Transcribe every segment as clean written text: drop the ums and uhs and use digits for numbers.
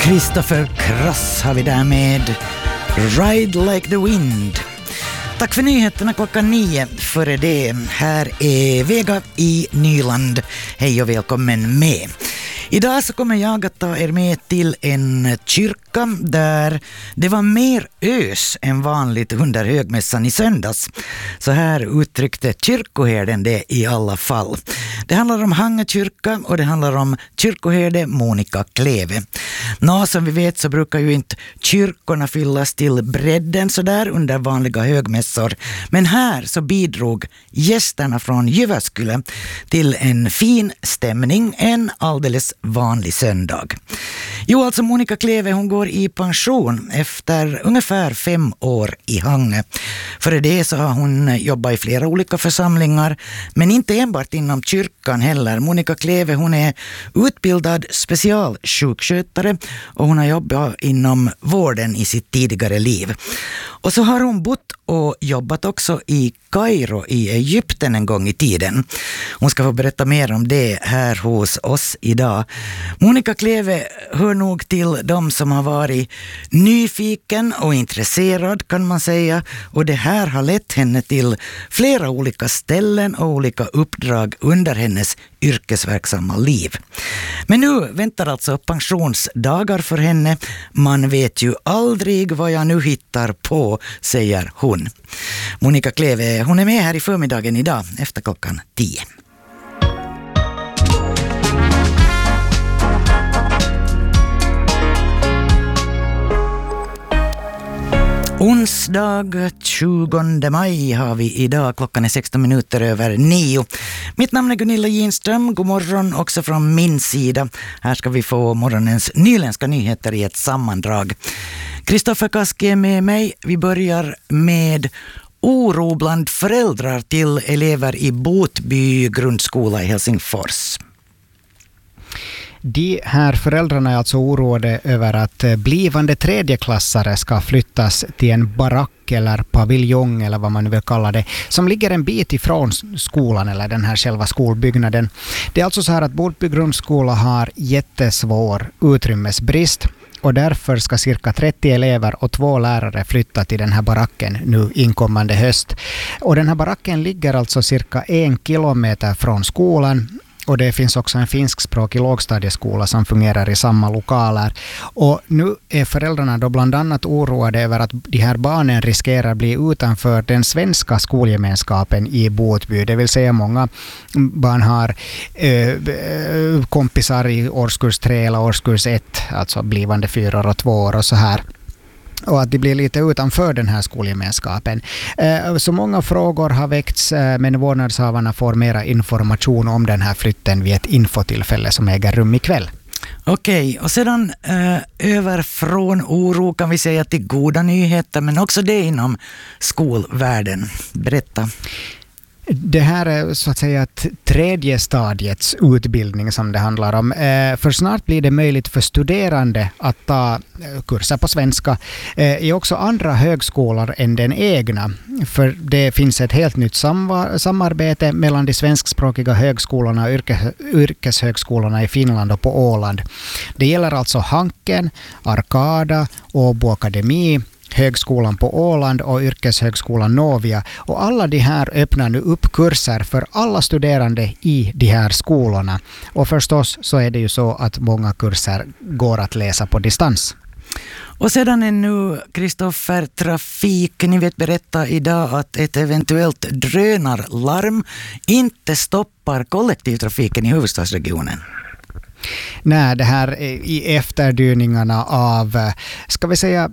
Christopher Cross har vi där med Ride Like the Wind. Tack för nyheterna 9:00. Före det, här är Vega i Nyland. Hej och välkommen med. Idag så kommer jag att ta er med till en kyrka där det var mer ös än vanligt under högmässan i söndags. Så här uttryckte kyrkoherden det i alla fall. Det handlar om Hangö kyrka och det handlar om kyrkoherde Monica Kleve. Som vi vet så brukar ju inte kyrkorna fyllas till bredden så där under vanliga högmässor. Men här så bidrog gästerna från Jyväskylä till en fin stämning en alldeles vanlig söndag. Jo, alltså Monica Kleve, hon går i pension efter ungefär 5 år i Hangö. Före det så har hon jobbat i flera olika församlingar, men inte enbart inom kyrkan heller. Monica Kleve, hon är utbildad specialsjukskötare och hon har jobbat inom vården i sitt tidigare liv. Och så har hon bott och jobbat också i Kairo i Egypten en gång i tiden. Hon ska få berätta mer om det här hos oss idag. Monica Kleve hör nog till de som har varit nyfiken och intresserad, kan man säga. Och det här har lett henne till flera olika ställen och olika uppdrag under hennes yrkesverksamma liv. Men nu väntar alltså pensionsdagar för henne. Man vet ju aldrig vad jag nu hittar på, säger hon. Monica Kleve, hon är med här i förmiddagen idag efter 10:00. Onsdag 20 maj har vi idag. Klockan är 9:16. Mitt namn är Gunilla Ginström. God morgon också från min sida. Här ska vi få morgonens nyländska nyheter i ett sammandrag. Kristoffer Kaski är med mig. Vi börjar med oro bland föräldrar till elever i Botby grundskola i Helsingfors. De här föräldrarna är alltså oroade över att blivande tredjeklassare ska flyttas till en barack eller paviljong eller vad man nu vill kalla det, som ligger en bit ifrån skolan eller den här själva skolbyggnaden. Det är alltså så här att Botby grundskola har jättesvår utrymmesbrist. Och därför ska cirka 30 elever och 2 lärare flytta till den här baracken nu inkommande höst. Och den här baracken ligger alltså cirka 1 kilometer från skolan. Och det finns också en finskspråkig lågstadieskola som fungerar i samma lokaler. Och nu är föräldrarna då bland annat oroade över att de här barnen riskerar bli utanför den svenska skolgemenskapen i Botby. Det vill säga många barn har kompisar i årskurs 3 eller årskurs 1, alltså blivande 4 och 2 år och så här. Och att de blir lite utanför den här skolgemenskapen. Så många frågor har väckts, men vårdnadshavarna får mera information om den här flytten vid ett infotillfälle som äger rum ikväll. Okej, och sedan över från oro kan vi säga till goda nyheter, men också det inom skolvärlden. Berätta. Det här är så att säga tredje stadiets utbildning som det handlar om. För snart blir det möjligt för studerande att ta kurser på svenska i också andra högskolor än den egna. För det finns ett helt nytt samarbete mellan de svenskspråkiga högskolorna och yrkeshögskolorna i Finland och på Åland. Det gäller alltså Hanken, Arkada, Åbo Akademi, Högskolan på Åland och yrkeshögskolan Novia. Och alla de här öppnar nu upp kurser för alla studerande i de här skolorna. Och förstås så är det ju så att många kurser går att läsa på distans. Och sedan är nu Kristoffer trafik. Ni vet berätta idag att ett eventuellt drönarlarm inte stoppar kollektivtrafiken i huvudstadsregionen. Nej, det här i efterdyningarna av, ska vi säga,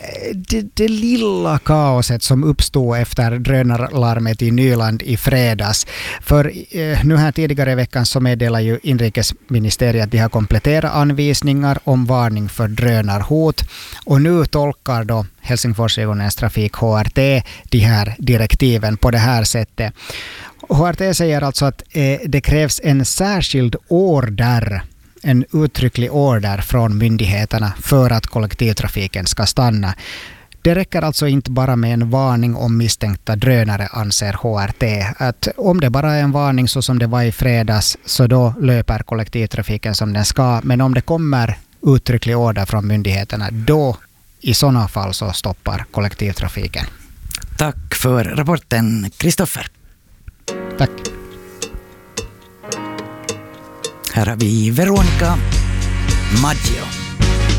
det lilla kaoset som uppstod efter drönarlarmet i Nyland i fredags. För nu här tidigare i veckan så meddelar ju inrikesministeriet att de har kompletterat anvisningar om varning för drönarhot. Och nu tolkar då Helsingforsregionens trafik HRT de här direktiven på det här sättet. HRT säger alltså att det krävs en särskild order, en uttrycklig order från myndigheterna för att kollektivtrafiken ska stanna. Det räcker alltså inte bara med en varning om misstänkta drönare, anser HRT. Att om det bara är en varning så som det var i fredags, så då löper kollektivtrafiken som den ska. Men om det kommer uttrycklig order från myndigheterna, då i sådana fall så stoppar kollektivtrafiken. Tack för rapporten, Kristoffer. Tack. Här har vi Veronica Maggio.